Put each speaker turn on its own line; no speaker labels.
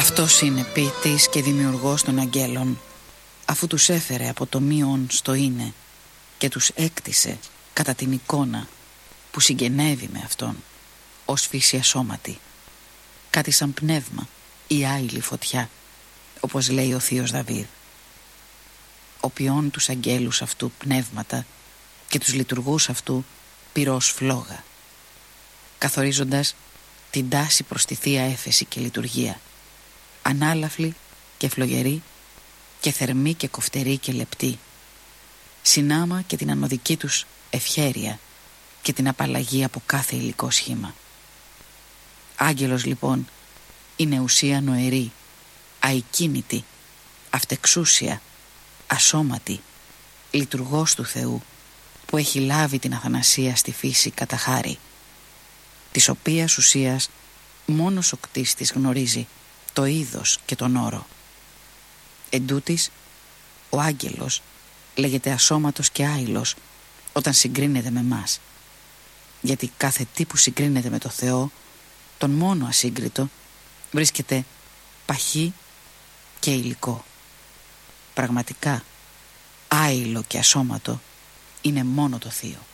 Αυτός είναι ποιητής και δημιουργός των αγγέλων, αφού τους έφερε από το μείον στο είναι και τους έκτισε κατά την εικόνα που συγγενεύει με αυτόν ως φύση ασώματη, κάτι σαν πνεύμα ή άειλη φωτιά, όπως λέει ο θείος Δαβίδ. Οποιών τους αγγέλους αυτού πνεύματα και τους λειτουργούς αυτού πυρός φλόγα, καθορίζοντας την τάση προς τη Θεία Έφεση και λειτουργία, ανάλαφλη και φλογερή και θερμή και κοφτερή και λεπτή, συνάμα και την ανωδική τους ευχέρεια και την απαλλαγή από κάθε υλικό σχήμα. Άγγελος λοιπόν είναι ουσία νοερή, αικίνητη, αυτεξούσια, ασώματη, λειτουργός του Θεού, που έχει λάβει την αθανασία στη φύση κατά χάρη, της οποίας ουσίας μόνος ο κτίστης γνωρίζει το είδος και τον όρο. Εντούτοις, ο άγγελος λέγεται ασώματος και άειλος όταν συγκρίνεται με μας, γιατί κάθε τι που συγκρίνεται με το Θεό, τον μόνο ασύγκριτο, βρίσκεται παχύ και υλικό. Πραγματικά, άειλο και ασώματο είναι μόνο το Θείο.